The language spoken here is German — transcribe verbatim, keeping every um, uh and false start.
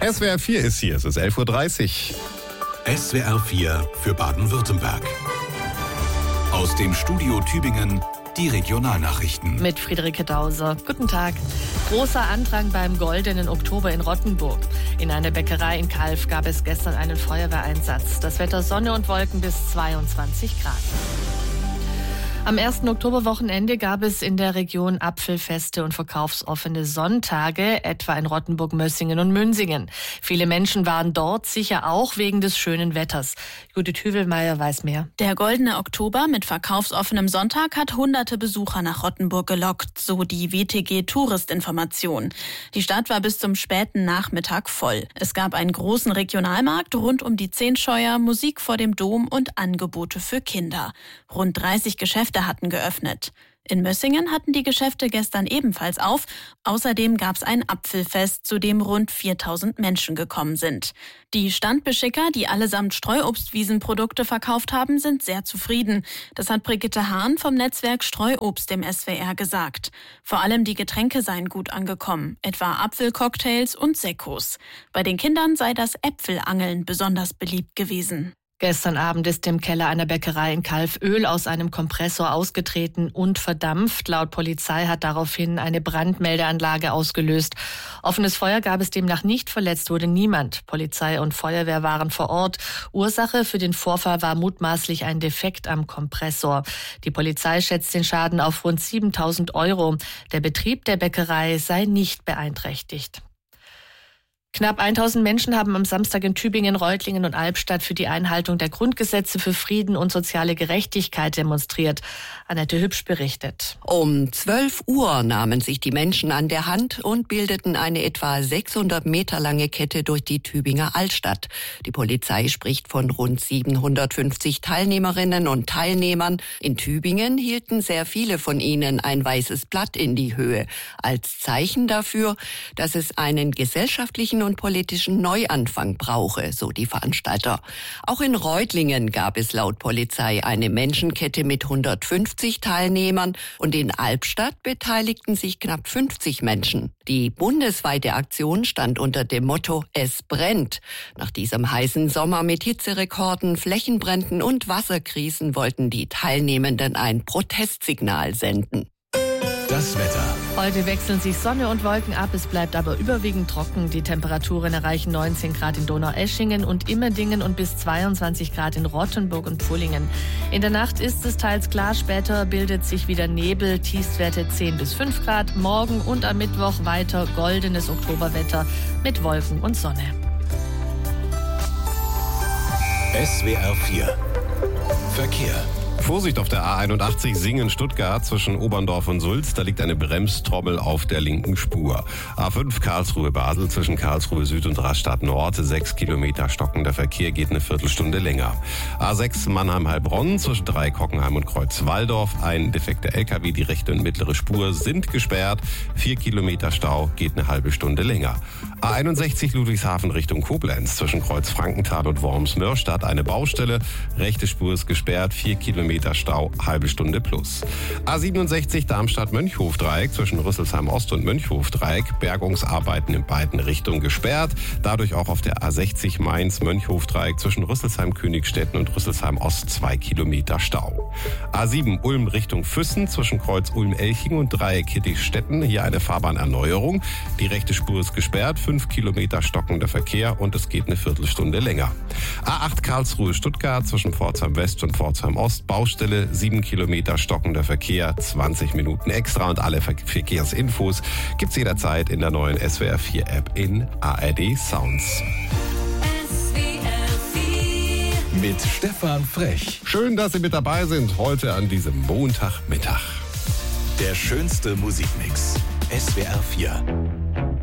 S W R vier ist hier, es ist elf Uhr dreißig. S W R vier für Baden-Württemberg. Aus dem Studio Tübingen die Regionalnachrichten. Mit Friederike Dauser. Guten Tag. Großer Andrang beim Goldenen Oktober in Rottenburg. In einer Bäckerei in Calw gab es gestern einen Feuerwehreinsatz. Das Wetter Sonne und Wolken bis zweiundzwanzig Grad. Am ersten Oktoberwochenende gab es in der Region Apfelfeste und verkaufsoffene Sonntage, etwa in Rottenburg, Mössingen und Münsingen. Viele Menschen waren dort, sicher auch wegen des schönen Wetters. Judith Hüvelmeier weiß mehr. Der Goldene Oktober mit verkaufsoffenem Sonntag hat hunderte Besucher nach Rottenburg gelockt, so die W T G Touristinformation. Die Stadt war bis zum späten Nachmittag voll. Es gab einen großen Regionalmarkt rund um die Zehntscheuer, Musik vor dem Dom und Angebote für Kinder. Rund dreißig Geschäfte hatten geöffnet. In Mössingen hatten die Geschäfte gestern ebenfalls auf. Außerdem gab es ein Apfelfest, zu dem rund viertausend Menschen gekommen sind. Die Standbeschicker, die allesamt Streuobstwiesenprodukte verkauft haben, sind sehr zufrieden. Das hat Brigitte Hahn vom Netzwerk Streuobst dem S W R gesagt. Vor allem die Getränke seien gut angekommen, etwa Apfelcocktails und Sekkos. Bei den Kindern sei das Äpfelangeln besonders beliebt gewesen. Gestern Abend ist im Keller einer Bäckerei in Calw Öl aus einem Kompressor ausgetreten und verdampft. Laut Polizei hat daraufhin eine Brandmeldeanlage ausgelöst. Offenes Feuer gab es demnach nicht, verletzt wurde niemand. Polizei und Feuerwehr waren vor Ort. Ursache für den Vorfall war mutmaßlich ein Defekt am Kompressor. Die Polizei schätzt den Schaden auf rund siebentausend Euro. Der Betrieb der Bäckerei sei nicht beeinträchtigt. Knapp tausend Menschen haben am Samstag in Tübingen, Reutlingen und Albstadt für die Einhaltung der Grundgesetze für Frieden und soziale Gerechtigkeit demonstriert. Annette Hübsch berichtet. Um zwölf Uhr nahmen sich die Menschen an der Hand und bildeten eine etwa sechshundert Meter lange Kette durch die Tübinger Altstadt. Die Polizei spricht von rund siebenhundertfünfzig Teilnehmerinnen und Teilnehmern. In Tübingen hielten sehr viele von ihnen ein weißes Blatt in die Höhe, als Zeichen dafür, dass es einen gesellschaftlichen und politischen Neuanfang brauche, so die Veranstalter. Auch in Reutlingen gab es laut Polizei eine Menschenkette mit hundertfünfzig Teilnehmern und in Albstadt beteiligten sich knapp fünfzig Menschen. Die bundesweite Aktion stand unter dem Motto Es brennt. Nach diesem heißen Sommer mit Hitzerekorden, Flächenbränden und Wasserkrisen wollten die Teilnehmenden ein Protestsignal senden. Das Wetter. Heute wechseln sich Sonne und Wolken ab, es bleibt aber überwiegend trocken. Die Temperaturen erreichen neunzehn Grad in Donaueschingen und Immendingen und bis zweiundzwanzig Grad in Rottenburg und Pfullingen. In der Nacht ist es teils klar, später bildet sich wieder Nebel, Tiefstwerte zehn bis fünf Grad. Morgen und am Mittwoch weiter goldenes Oktoberwetter mit Wolken und Sonne. S W R vier Verkehr. Vorsicht auf der A einundachtzig Singen-Stuttgart zwischen Oberndorf und Sulz. Da liegt eine Bremstrommel auf der linken Spur. A fünf Karlsruhe-Basel zwischen Karlsruhe Süd und Rastatt Nord. Sechs Kilometer stockender Verkehr, geht eine Viertelstunde länger. A sechs Mannheim-Heilbronn zwischen Dreieck-Hockenheim und Kreuz-Walldorf. Ein defekter L K W, die rechte und mittlere Spur sind gesperrt. Vier Kilometer Stau, geht eine halbe Stunde länger. A einundsechzig Ludwigshafen Richtung Koblenz zwischen Kreuz-Frankenthal und Worms-Mörstadt. Eine Baustelle. Rechte Spur ist gesperrt. Vier Kilometer Stau, halbe Stunde plus. A siebenundsechzig Darmstadt-Mönchhof-Dreieck zwischen Rüsselsheim Ost und Mönchhof-Dreieck. Bergungsarbeiten in beiden Richtungen gesperrt. Dadurch auch auf der A sechzig Mainz-Mönchhof-Dreieck zwischen Rüsselsheim-Königstetten und Rüsselsheim Ost zwei Kilometer Stau. A sieben Ulm Richtung Füssen zwischen Kreuz Ulm-Elching und Dreieck Hittigstetten. Hier eine Fahrbahnerneuerung. Die rechte Spur ist gesperrt. Fünf Kilometer stockender Verkehr und es geht eine Viertelstunde länger. A acht Karlsruhe-Stuttgart zwischen Pforzheim West und Pforzheim Ost. Baustelle, sieben Kilometer stockender Verkehr, zwanzig Minuten extra und alle Ver- Verkehrsinfos gibt's jederzeit in der neuen S W R vier App in A R D Sounds. S W R vier Mit Stefan Frech. Schön, dass Sie mit dabei sind heute an diesem Montagmittag. Der schönste Musikmix. S W R vier.